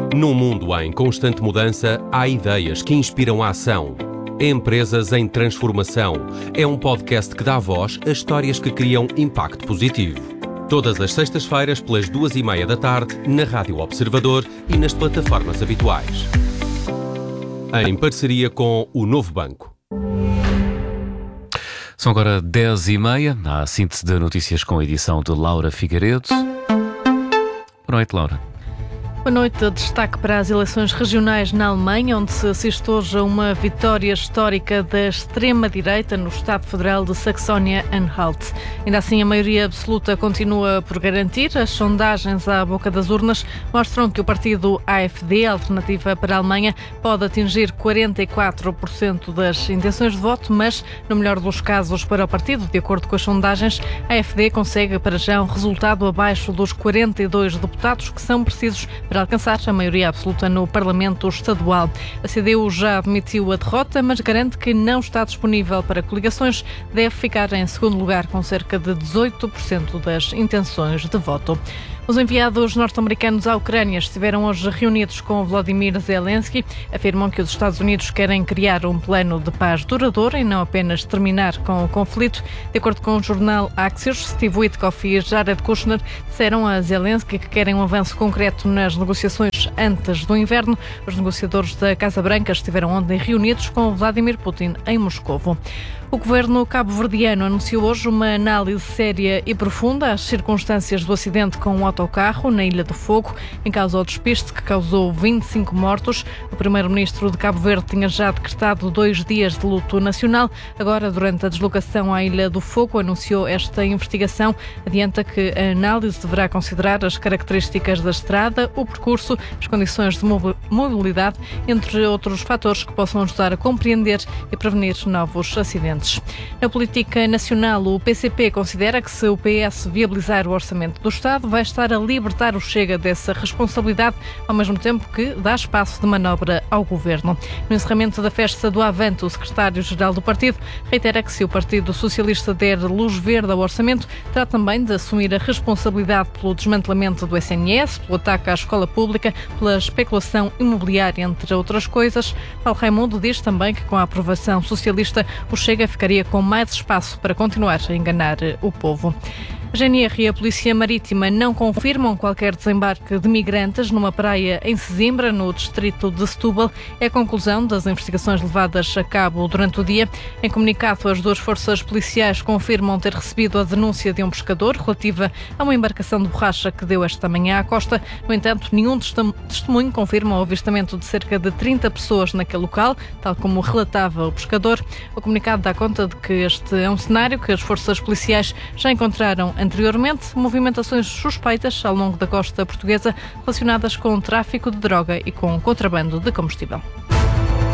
Num mundo em constante mudança, há ideias que inspiram a ação. Empresas em Transformação é um podcast que dá voz a histórias que criam impacto positivo. Todas as sextas-feiras, pelas 2h30 da tarde, na Rádio Observador e nas plataformas habituais. Em parceria com o Novo Banco. São agora 10h30, a síntese de notícias com a edição de Laura Figueiredo. Boa noite, Laura. Boa noite. Destaque para as eleições regionais na Alemanha, onde se assiste hoje a uma vitória histórica da extrema-direita no Estado Federal de Saxónia-Anhalt. Ainda assim, a maioria absoluta continua por garantir. As sondagens à boca das urnas mostram que o partido AfD, Alternativa para a Alemanha, pode atingir 44% das intenções de voto, mas, no melhor dos casos para o partido, de acordo com as sondagens, a AfD consegue para já um resultado abaixo dos 42 deputados que são precisos para alcançar a maioria absoluta no Parlamento Estadual. A CDU já admitiu a derrota, mas garante que não está disponível para coligações. Deve ficar em segundo lugar com cerca de 18% das intenções de voto. Os enviados norte-americanos à Ucrânia estiveram hoje reunidos com Volodymyr Zelensky. Afirmam que os Estados Unidos querem criar um plano de paz duradouro e não apenas terminar com o conflito. De acordo com o jornal Axios, Steve Witkoff e Jared Kushner disseram a Zelensky que querem um avanço concreto nas negociações antes do inverno. Os negociadores da Casa Branca estiveram ontem reunidos com Vladimir Putin em Moscovo. O governo cabo-verdiano anunciou hoje uma análise séria e profunda às circunstâncias do acidente com um autocarro na Ilha do Fogo, em causa ao despiste que causou 25 mortos. O primeiro-ministro de Cabo Verde tinha já decretado 2 dias de luto nacional. Agora, durante a deslocação à Ilha do Fogo, anunciou esta investigação. Adianta que a análise deverá considerar as características da estrada, o percurso, as condições de mobilidade, entre outros fatores que possam ajudar a compreender e prevenir novos acidentes. Na política nacional, o PCP considera que se o PS viabilizar o orçamento do Estado, vai estar a libertar o Chega dessa responsabilidade, ao mesmo tempo que dá espaço de manobra ao Governo. No encerramento da festa do Avante, o secretário-geral do partido reitera que se o Partido Socialista der luz verde ao orçamento, terá também de assumir a responsabilidade pelo desmantelamento do SNS, pelo ataque à escola pública, pela especulação imobiliária, entre outras coisas. Paulo Raimundo diz também que com a aprovação socialista, o Chega ficaria com mais espaço para continuar a enganar o povo. A GNR e a Polícia Marítima não confirmam qualquer desembarque de migrantes numa praia em Sesimbra, no distrito de Setúbal. É a conclusão das investigações levadas a cabo durante o dia. Em comunicado, as 2 forças policiais confirmam ter recebido a denúncia de um pescador relativa a uma embarcação de borracha que deu esta manhã à costa. No entanto, nenhum testemunho confirma o avistamento de cerca de 30 pessoas naquele local, tal como relatava o pescador. O comunicado dá conta de que este é um cenário que as forças policiais já encontraram anteriormente, movimentações suspeitas ao longo da costa portuguesa relacionadas com o tráfico de droga e com o contrabando de combustível.